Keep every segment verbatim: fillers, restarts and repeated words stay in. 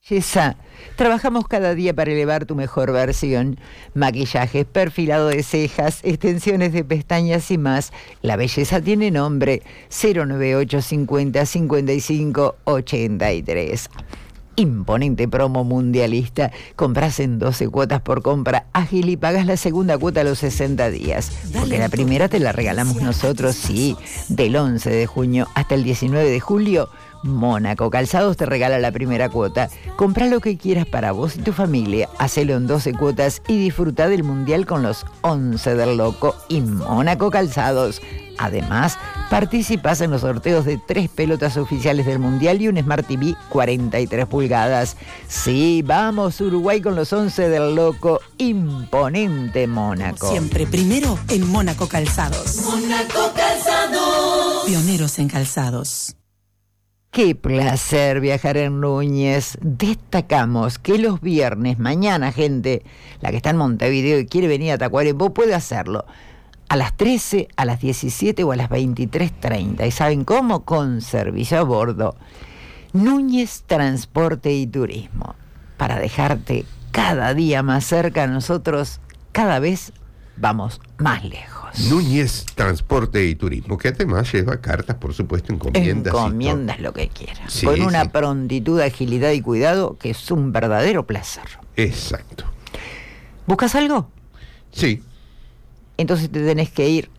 Belleza. Trabajamos cada día para elevar tu mejor versión. Maquillajes, perfilado de cejas, extensiones de pestañas y más. La belleza tiene nombre. cero nueve ocho cincuenta cincuenta y cinco ochenta y tres. Imponente promo mundialista. Compras en doce cuotas por compra ágil y pagas la segunda cuota a los sesenta días. Porque la primera te la regalamos nosotros, sí. Del once de junio hasta el diecinueve de julio. Mónaco Calzados te regala la primera cuota. Compra lo que quieras para vos y tu familia. Hacelo en doce cuotas y disfruta del Mundial con los once del Loco y Mónaco Calzados. Además, participas en los sorteos de tres pelotas oficiales del Mundial y un Smart T V cuarenta y tres pulgadas. Sí, vamos Uruguay con los once del Loco. Imponente Mónaco. Siempre primero en Mónaco Calzados. Mónaco Calzados. Pioneros en calzados. Qué placer viajar en Núñez. Destacamos que los viernes, mañana, gente, la que está en Montevideo y quiere venir a Tacuarembó, puede hacerlo a las trece, a las diecisiete o a las veintitrés treinta. ¿Y saben cómo? Con servicio a bordo. Núñez Transporte y Turismo. Para dejarte cada día más cerca, nosotros cada vez vamos más lejos. Núñez Transporte y Turismo, que además lleva cartas, por supuesto, encomiendas. Encomiendas lo que quieras. Sí, con una sí. prontitud, agilidad y cuidado que es un verdadero placer. Exacto. ¿Buscas algo? Sí. Entonces te tenés que ir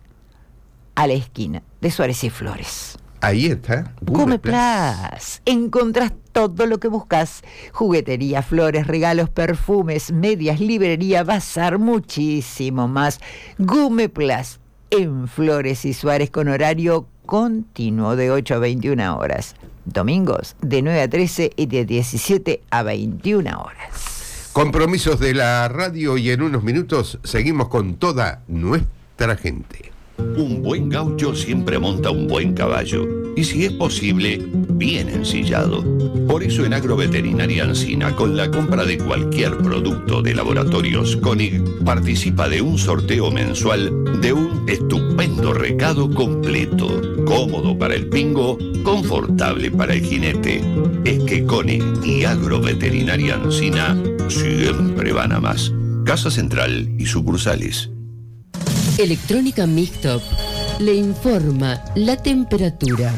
a la esquina de Suárez y Flores. Ahí está. Gume Plus. Encontrás todo lo que buscas. Juguetería, flores, regalos, perfumes, medias, librería, bazar, muchísimo más. Gume Plus en Flores y Suárez con horario continuo de ocho a veintiuna horas. Domingos de nueve a trece y de diecisiete a veintiuna horas. Compromisos de la radio y en unos minutos seguimos con toda nuestra gente. Un buen gaucho siempre monta un buen caballo, y si es posible, bien ensillado. Por eso en Agroveterinaria Ancina, con la compra de cualquier producto de Laboratorios Koenig, participa de un sorteo mensual de un estupendo recado completo, cómodo para el pingo, confortable para el jinete. Es que Koenig y Agroveterinaria Ancina siempre van a más. Casa Central y sucursales. Electrónica Mixtop le informa la temperatura.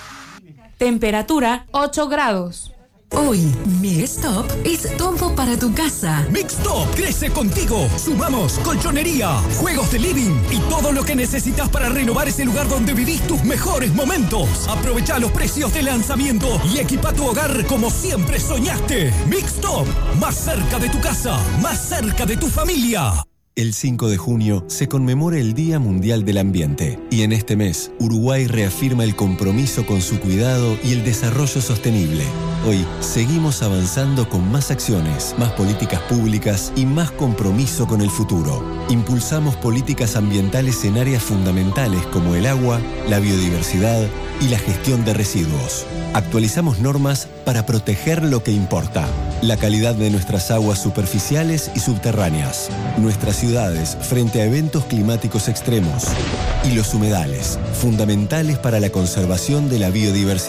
Temperatura ocho grados. Hoy, mi stop es todo para tu casa. Mixtop crece contigo. Sumamos colchonería, juegos de living y todo lo que necesitas para renovar ese lugar donde vivís tus mejores momentos. Aprovecha los precios de lanzamiento y equipa tu hogar como siempre soñaste. Mixtop, más cerca de tu casa, más cerca de tu familia. El cinco de junio se conmemora el Día Mundial del Ambiente y en este mes Uruguay reafirma el compromiso con su cuidado y el desarrollo sostenible. Hoy seguimos avanzando con más acciones, más políticas públicas y más compromiso con el futuro. Impulsamos políticas ambientales en áreas fundamentales como el agua, la biodiversidad y la gestión de residuos. Actualizamos normas para proteger lo que importa: la calidad de nuestras aguas superficiales y subterráneas, nuestras ciudades frente a eventos climáticos extremos y los humedales, fundamentales para la conservación de la biodiversidad.